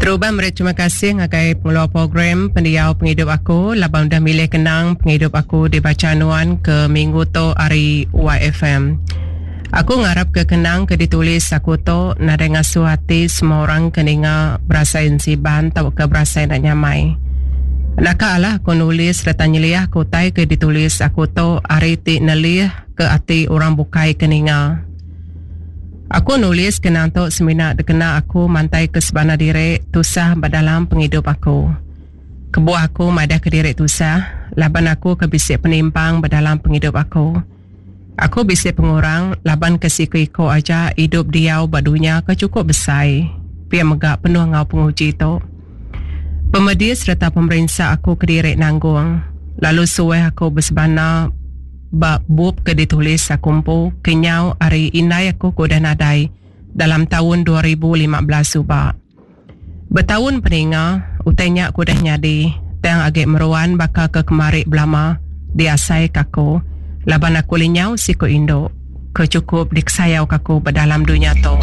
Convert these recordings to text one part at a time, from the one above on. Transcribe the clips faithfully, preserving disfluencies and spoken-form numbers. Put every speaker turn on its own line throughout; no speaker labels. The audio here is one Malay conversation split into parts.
Teruban mereka terima kasih ngagai pengeluar program pendiau penghidup aku. Labang dah milih kenang penghidup aku di Bacanuan ke minggu to hari Y F M. Aku ngarap ke kenang ke ditulis aku to nada ngasuh hati semua orang keninga berasa insiban tau ke berasa nak nyamai. Naka Allah aku nulis serta nyeliah aku tai ke ditulis aku to hari ti nelih ke hati orang bukai keninga. Aku nulis kenang to semina dekena aku mantai ke sebana diri tusah badalam penghidup aku. Kebuah aku madah ke diri tusah, laban aku ke bisik penimpang badalam penghidup aku. Aku bisik pengurang, laban ke siku-iko aja hidup diau badunya ke cukup besar. Pia megak penuh ngau penguji to. Pemedi serta pemerintah aku ke diri nanggung. Lalu suwe aku bersebana bab bub ke ditulis akumpu kenyau hari inai aku kuda nadai dalam tahun dua ribu lima belas subak. Bertahun peninga utanya aku dah nyadi tang agak meruan bakal ke kemari belama diasai kaku laban aku linyau siku Indo ke cukup diksayau kaku berdalam dunia to.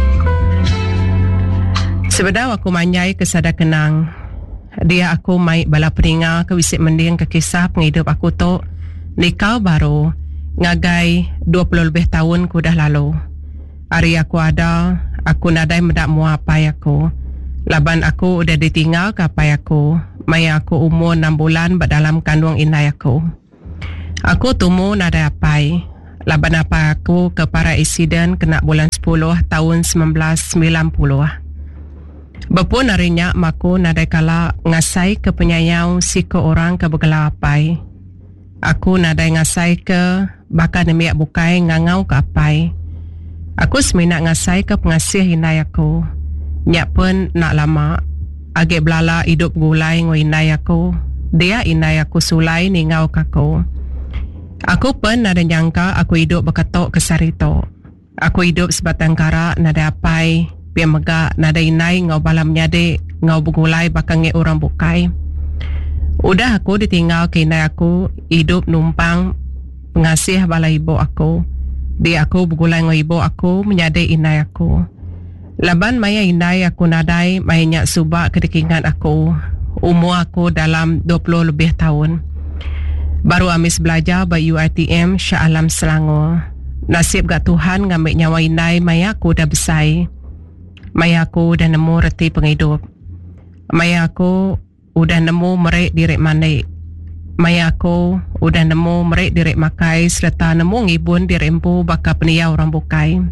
Sebedau aku manyai kesada kenang dia aku mai bala peninga ke wisik mending ke kisah penghidup aku to. Nikau baru ngagai dua puluh lebih tahun ku dah lalu. Hari aku ada, aku nadai mendak mua apai aku. Laban aku udah ditinggal ke apai aku. Maya aku umur enam bulan berdalam kandung inai aku. Aku tumu nadai apai. Laban apai aku ke para insiden kena bulan sepuluh tahun sembilan belas sembilan puluh. Bepun harinya maku nadai kala ngasai ke penyayau si ke orang ke bergelar apai. Aku nadai ngasai ke bakal nemiak bukai ngangau ke apai. Aku seminat ngasai ke pengasih inai aku. Nyak pun nak lama. Agak belala hidup gulai ngo inai aku. Dia inai aku sulai ni ngau kaku. Aku pun nada nyangka aku hidup berketok ke sarito. Aku hidup sebatang kara nada apai. Biar megak nada inai ngau balam nyade ngau bergulai bakal nge orang bukai. Udah aku ditinggal ke inai aku hidup numpang pengasih bala ibu aku. Dia aku bergulai dengan ibu aku menyadai inai aku. Laban maya inai aku nadai maya nyak subak kedikingan aku. Umur aku dalam dua puluh lebih tahun. Baru amis belajar ba U I T M Shah Alam Selangor. Nasib gak Tuhan ngambil nyawa inai maya aku dah besar. Maya aku dah nemu reti penghidup. Maya aku udah nemu merek direk manik. Maya aku udah nemu merek direk makai serta nemu ngibun direk empu bakal peniau orang bukai.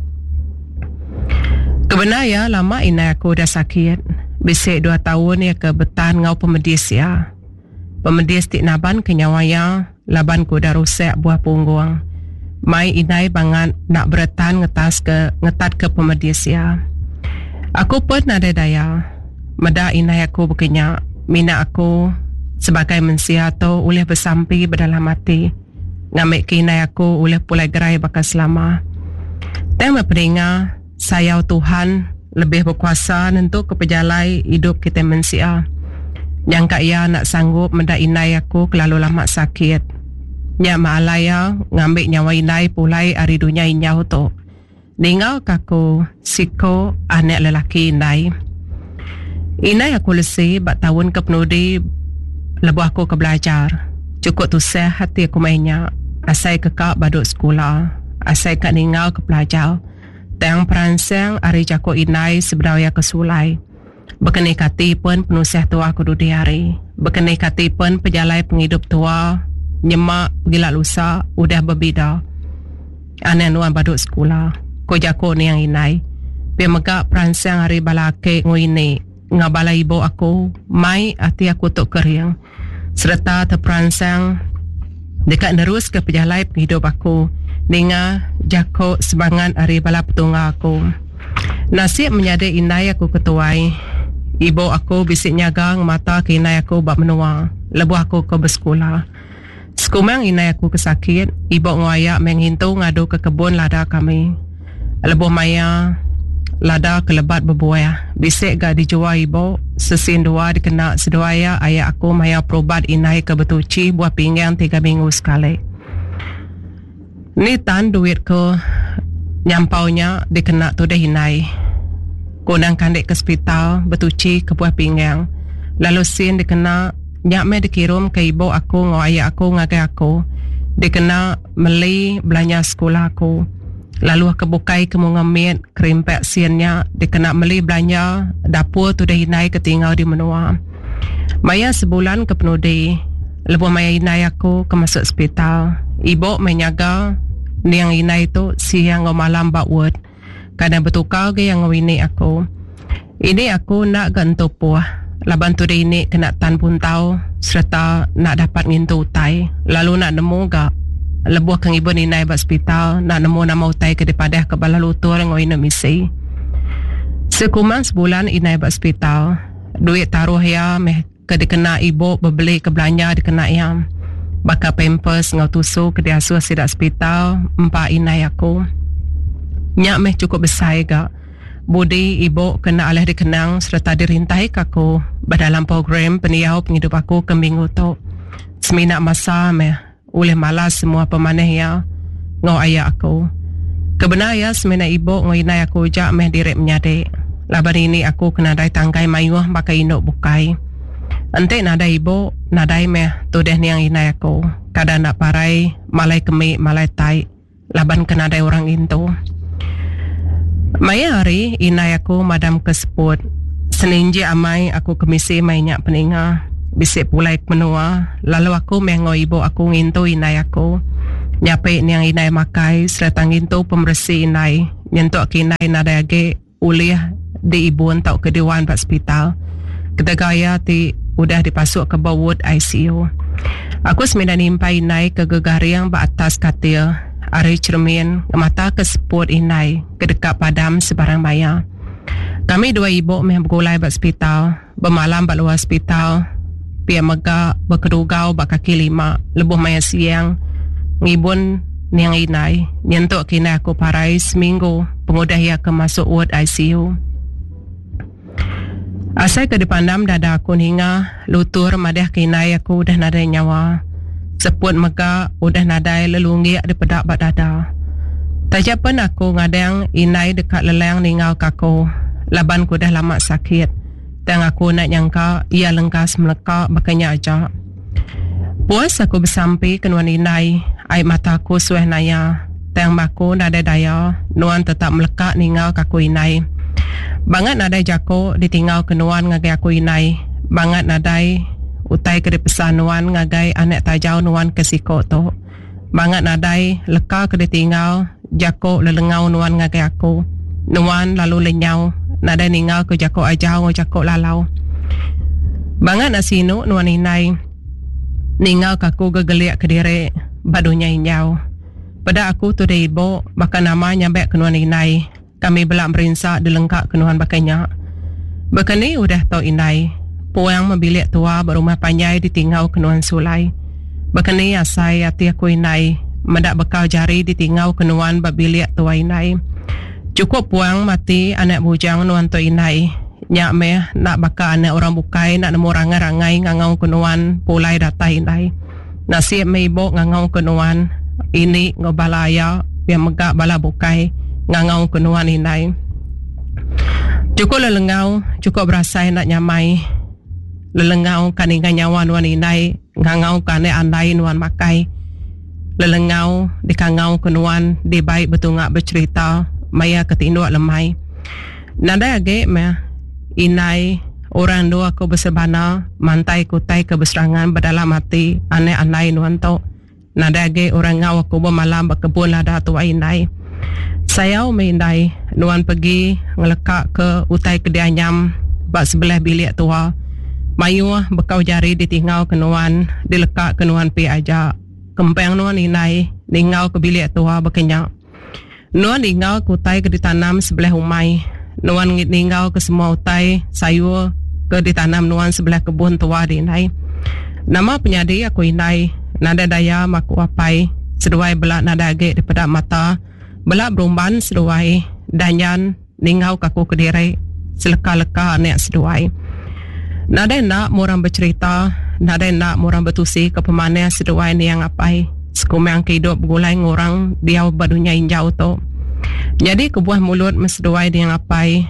Kebenar lama inai aku dah sakit. Bisik dua tahun ya ke betan ngau pemedis ya. Pemedis tik naban kenyawaya laban ku dah rusak buah punggung. Mai inai bangan nak beretan ngetas ke ngetat ke pemedis ya. Aku pun ada daya. Meda inai aku berkenyak. Mina aku sebagai manusia tu boleh bersampi berdalam hati. Ngambil kinai aku boleh pulai gerai bakal selama. Tema peringat sayau Tuhan lebih berkuasa untuk kepejalai hidup kita manusia. Yang kak ia nak sanggup menda inai aku kelalu lama sakit. Nyak maalaya ngambil nyawa inai pulai hari dunia inyau tu. Ningau kaku siko anak lelaki inai. Inai aku lesi bak tahun ke penudi lebuh aku ke belajar. Cukup tu seh hati aku mainnya. Asai kekak baduk sekolah. Asai kak ninggal ke pelajar. Tang peransang hari jaku inai sebenarnya ke sulai. Berkenai kati pun penusih tua aku dudi hari. Berkenai kati pun pejalai penghidup tua. Nyemak pergilah lusa udah berbeda. Anak nuan baduk sekolah. Ko jaku ni yang inai. Biar megak peransang hari balake ngo ini. Ngabala ibu aku mai hati aku tok kering serta terperansang dekat nerus ke pejalai penghidup aku ninga jako sebangan hari bala petungga aku. Nasib menyadai inai aku ketuai. Ibu aku bisik nyagang mata ke inai aku bak menua lebuh aku ke bersekolah. Sekumang inai aku kesakit, ibu ngayak menghintu ngadu ke kebun lada kami. Lebuh maya lada kelebat berbuah. Bisik gak dijual ibu. Sesin dua dikena seduaya ayah aku maya perubat inai ke betuci buah pinggang tiga minggu sekali. Ni tan duit ke nyampaunya dikena tu dah inai. Kunang kandek ke hospital betuci ke buah pinggang. Lalu sin dikena nyak me dikirim ke ibu aku ngau ayah aku ngagai aku. Dikena meli belanja sekolah aku. Lalu aku bukai ke mengamit krimpek siannya. Dikena meli belanja dapur tu dah inai ketinggal di menua. Maya sebulan ke penudi. Lepas maya inai aku ke masuk hospital. Ibu menyaga ni yang inai tu siang ngau malam bakwet. Kadang bertukar ke yang ngau ini aku. Ini aku nak gantu puah. Laban tu dia ini kena tan pun tahu serta nak dapat ngintu utai. Lalu nak nemu gak lebuh kang ibu ni naik hospital nak nemu nama utai ke daripada ke bala lutur ngoi nak misi. Sekumang sebulan inai hospital. Duit taruh ya meh ke dikena ibu berbeli ke belanja dikena ya. Baka pampers ngau tusu ke dia asuh sidak hospital empat inai aku. Nyak meh cukup besar gak. Budi ibu kena alih dikenang serta dirintai kaku berdalam program peniau penghidup aku ke minggu tu. Seminak masa meh oleh malas semua pemanah ya ngau ayah aku. Kebenar ya semina ibu ngau inai aku jak meh direk menyadik. Laban ini aku kena dai tangkai mayuh pakai induk bukai. Ente nadai ibu nadai meh tu deh niang inai aku. Kadang nak parai malai kemik malai tai. Laban kena dai orang itu. Maya hari inai aku madam ke seput. Seninji amai aku kemisi mainyak peninga. Bisik pulai menua. Lalu aku mengo ibu aku ngintu inai aku. Nyape niang inai makai serta ngintu pembersih inai. Nyentuk kinai nada age uliah di ibu entau ke dewan hospital. Ketagaya ti udah dipasuk ke bawah I C U. Aku semina nimpai inai ke gegariang ba atas katil. Ari cermin mata ke seput inai ke dekat padam sebarang maya. Kami dua ibu meh bergulai bak hospital, bermalam bak luar hospital, pia mega berkedugau bak kaki lima, lebuh maya siang, ngibun niang inai, nyentuk kina aku parai seminggu, pengudah ia ke masuk ward I C U. Asai ke dipandam dada aku hingga lutur madah kinai aku dah nada nyawa. Seput mega udah nadai lelungi ada pedak bak dada. Tajapan aku ngadang inai dekat leleng ningau kaku. Laban ku dah lama sakit. Dan aku nak nyangka ia lengkas melekak bakanya aja. Puas aku bersampi ke nuan inai. Air mataku sueh naya. Tang maku nada daya. Nuan tetap melekak ningau kaku inai. Bangat nadai jako ditinggal ke nuan ngagai aku inai. Bangat nadai utai ke pesan nuan ngagai anak tajau nuan ke siko tu. Bangat nadai leka ke ditinggal jako lelengau nuan ngagai aku. Nuan lalu lenyau nadai ningau ke jako ajau jako lalau. Bangat nasinu nuan inai ningau kaku gegeliak ke diri badunya inyau. Pada aku tu de ibu baka nama nyambek ke nuan inai. Kami belak merinsak dilengkak ke nuan bakanya. Bakani udah tau inai. Puang membilik tua berumah panjai ditinggal ke nuan sulai. Bakani asai hati aku inai. Mendak bekal jari ditinggal ke nuan berbilik tua inai. Cukup puang mati anak bujang nuan tu inai. Nyak meh nak bakal anak orang bukai nak nemu rangai-rangai ngangau ke nuan pulai data inai. Nasib me ibu ngangau ke nuan. Ini ngobalaya yang megak bala bukai ngangau ke nuan inai. Cukup lelengau, cukup berasai nak nyamai. Lelengau kaningan nyawa nuan inai ngangau kane andai nuan makai. Lelengau dikangau ke nuan di baik betungak bercerita maya ketinduk lemai. Nada age meh inai orang dua aku bersebana mantai kutai kebeserangan berdalam hati ane andai nuan to. Nada age orang ngau aku bermalam berkebun lada tua inai. Sayau me indai nuan pergi ngelekak ke utai kedianyam bak sebelah bilik tua. Mayu bekau jari ditinggal ke nuan, dilekak ke nuan pi aja. Kempeng nuan inai, ningau ke bilik tua berkenyak. Nuan ningau ke utai ke ditanam sebelah umai. Nuan ningau ke semua utai, sayur ke ditanam nuan sebelah kebun tua di inai. Nama penyadi aku inai, nada daya maku apai, seduai belak nada agak di pedak mata, belak berumban seduai, danyan ningau kaku ke diri, seleka-leka anak seduai. Nada nak murang bercerita, nada nak murang bertusi ke pemanah seduai ni yang apai. Sekumang kehidup gulai ngorang dia berdunia injau tu. Jadi kebuah mulut meseduai ni yang apai.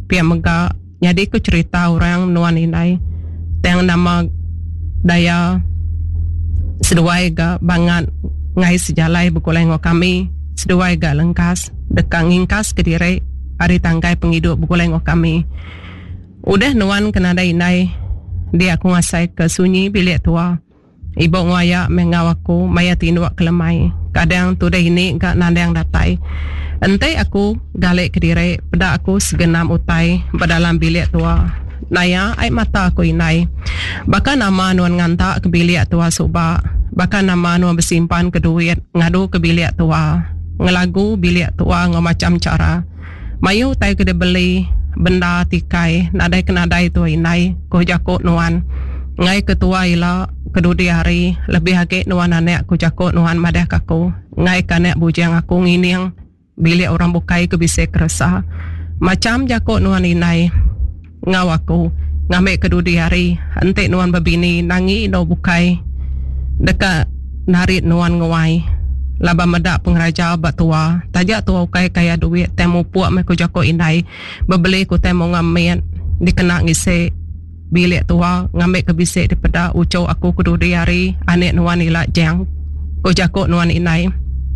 pihak megak. Jadi aku cerita orang nuan inai yang nama daya seduai ga bangat ngai sejalai bukulai ngo kami seduai ga lengkas dekang ingkas ke diri hari tangkai penghidup bukulai ngo kami. Udah nuan kena ada inai dia aku ngasai ke sunyi bilik tua. Ibu ngaya mengawaku maya tinduak kelemai. Kadang tu dah ini gak nanda yang datai. Entai aku galik ke diri pada aku segenam utai berdalam bilik tua. Naya air mata aku inai. Bahkan nama nuan ngantak ke bilik tua subak. Bahkan nama nuan bersimpan ke duit ngadu ke bilik tua. Ngelagu bilik tua ngomacam cara. Mayu utai ke dia beli benda tikai nadai ke nadai tua inai. Ko jakut nuan. Ngai ketua ila kedudi hari lebih hake nuan anek aku jakut nuan madah kaku. Ngai kanek bujang aku ngining bilik orang bukai ke bisa kerasa. Macam jakut nuan inai ngau aku ngamek kedudi hari ente nuan babini nangi no bukai dekat narit nuan ngawai laba medak pengraja batua tajak tua ukai kaya duit temu puak me ku jakut inai bebeli ku temu ngamet dikena ngise bilik tua ngamek ke bisa daripada ucau aku kedudi hari anek nuan ila jang ku jakut nuan inai.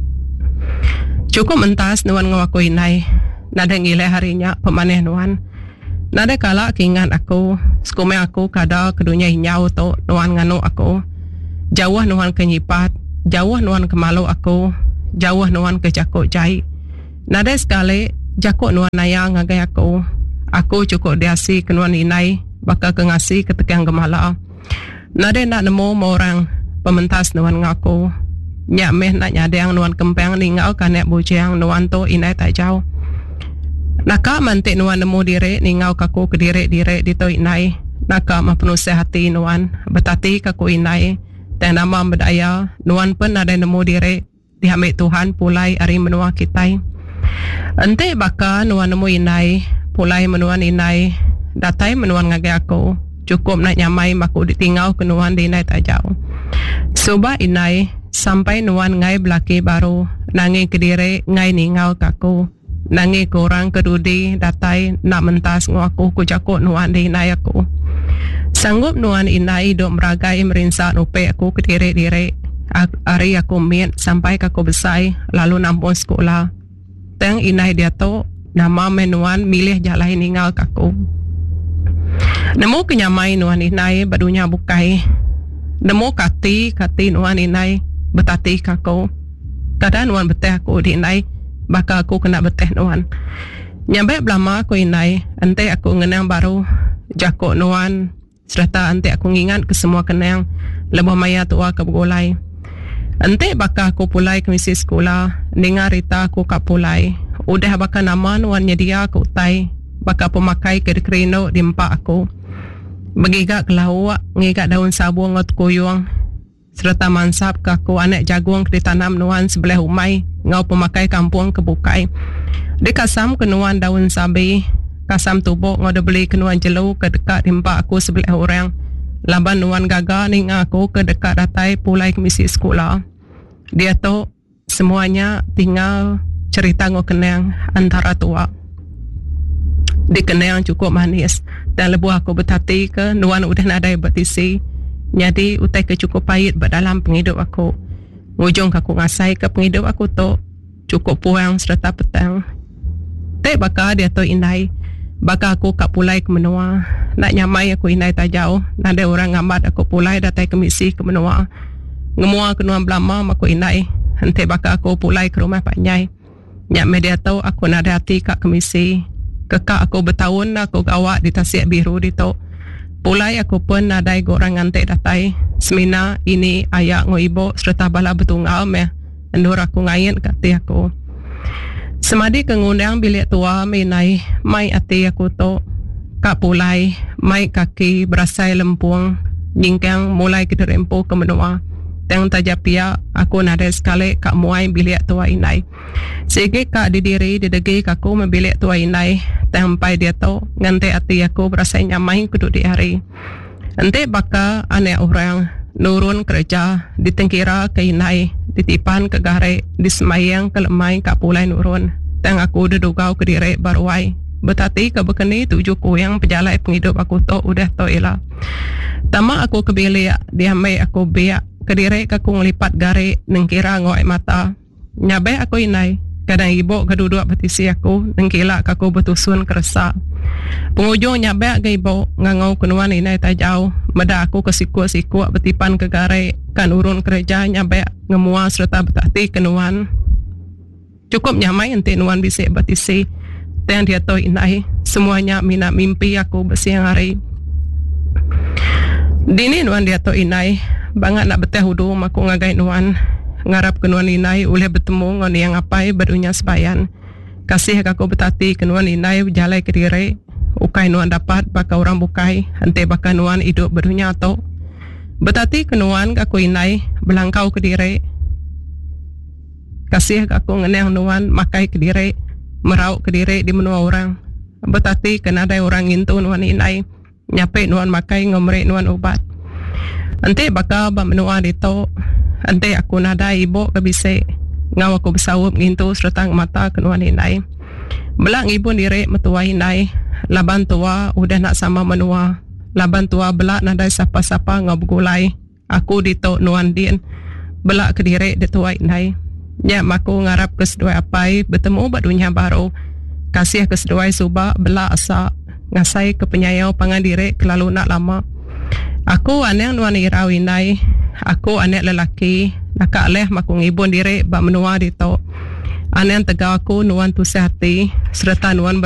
Cukup mentas nuan ngawaku inai nada ngilai harinya pemaneh nuan. Nada kala kingan aku skume aku kada kedunya hinyau to nuan nganu aku. Jauh nuan ke nyipat, jauh nuan ke malu aku, jauh nuan ke jakut jai. Nada sekali jakut nuan naya ngagai aku. Aku cukup diasi ke nuan inai bakal ke ngasi ke tekiang gemala. Nada nak nemu orang pementas nuan ngaku. Nyak meh nak nyadang nuan kempeng ningau kanek bujang nuan to inai tak jauh. Naka mantik nuan nemu diri ningau kaku ke diri-diri di to inai. Naka mapenuh hati nuan betati kaku inai. Dan nama berdaya nuan pun ada nemu diri diambil Tuhan pulai hari menua kita. Ente baka nuan nemu inai pulai menuan inai datai menuan ngagai aku. Cukup nak nyamai maku ditingau ke nuan di inai tak jauh. Subah inai sampai nuan ngai belaki baru nangi ke diri ngai ningau kaku. Nangi korang kedudi datai nak mentas ngaku ku jakut nuan di inai aku. Sanggup nuan inai duk meragai merinsak nupe aku ke diri-diri. Hari aku miet sampai kaku besai lalu nampun sekolah. Teng inai dia tu nama menuan milih jalai ningau kaku. Nemu kenyamai nuan inai badunya bukai. Nemu kati kati nuan inai betati kaku. Kadang nuan beteh aku di inai bakal aku kena beteh nuan. Nyampe belama aku inai ente aku ngenang baru jakut nuan serta ente aku ngingat ke semua kenang lebih maya tua ke begolai. Ente bakal aku pulai ke misi sekolah dengar rita aku kap pulai. Udah bakal nama nuan nyedia aku utai bakal pemakai ke dekrino di empak aku. Begigak kelawak ngigak daun sabu ngot kuyung serta mansap ke aku anak jagung ke ditanam nuan sebelah umai ngau pemakai kampung ke bukai. Di kasam ke nuan daun sabi kasam tubuk ngau dah beli ke nuan jelu ke dekat dimpak aku sebelah orang. Laban nuan gaga ning aku ke dekat datai pulai ke misi sekolah. Dia tu semuanya tinggal cerita ngau kenang antara tua. Di kenang cukup manis dan lebuh aku berhati ke nuan udah nadai bertisi. Jadi utai ke cukup pahit berdalam penghidup aku. Ngujung aku ngasai ke penghidup aku tu cukup puang serta petang. Tak bakal dia tu inai. Bakal aku kap pulai ke menua. Nak nyamai aku inai tak jauh. Nada orang ngamat aku pulai datai ke misi ke menua. Ngemua ke nuan belama aku inai. Henti bakal aku pulai ke rumah Pak Nyai. Nyak media tu aku nada hati kak ke misi. Kekak aku bertahun aku gawak di Tasik Biru di tu. Pulai aku pun nadai gorang ngantek datai. Semina ini ayak ngo ibu serta bala betunggal meh. Endur aku ngayen kati aku. Semadi kengundang bilik tua minai mai ati aku to. Kak pulai mai kaki berasai lempung. Nyingkang mulai kita rempo ke menua. Teng tajapia aku nadai sekali kak muai bilik tua inai. Segi kak didiri didegi kaku membilik tua inai. Tempai dia tu ngante ati aku berasa nyamai kuduk di hari. Ente baka aneh orang nurun kerja ditengkira ke inai, ditipan ke gare, disemayang ke lemai kak pulai nurun. Teng aku dudugau ke diri baruai Betati ke bekeni tujuh kuyang pejalai penghidup aku to udah to ila. Tama aku kebeli dia mai aku biak kediri aku ngelipat gari nengkira ngoi mata. Nyabe aku inai kadang ibu keduduk betisi aku nengkila aku betusun kerasa. Penghujung nyabe ke ibu ngangau kenuan inai tajau. Mada aku kesiku-siku betipan ke gari kan urun kerja nyabe ngemua serta betati kenuan. Cukup nyamai ente nuan bisa betisi. Yang dia tahu inai semuanya mina mimpi aku bersiang hari. Dini nuan dia tahu inai banget nak betah hudu aku ngagai nuan ngarap kenuan inai oleh bertemu ngon yang apai barunya sebayan. Kasih aku betati kenuan inai jalai ke diri ukai nuan dapat baka orang bukai ante baka nuan hidup barunya atau betati kenuan aku inai belangkau ke diri. Kasih aku ngeneng nuan makai ke diri merau ke diri di menua orang. Betati kena ada orang intu nuan inai nyape nuan makai ngomre nuan obat. Ante baka ba menua dito. Ante aku nada ibu kebise ngaw aku besawup ngintu serta mata ke nuan inai. Belang ibu diri metua inai laban tua udah nak sama menua. Laban tua belak nada sapa-sapa ngabgulai. Aku dito nuan din belak ke diri ditua inai. Ya maku ngarap kesedua apai bertemu badunya baru. Kasih kesedua suba bela asa ngasai ke penyayau pangandire kelalu nak lama. Aku aneh nuan irau inai. Aku aneh lelaki. Nakak leh maku ngibun diri bak menua dito. Aneh tegak aku nuan tu sehati serta nuan ber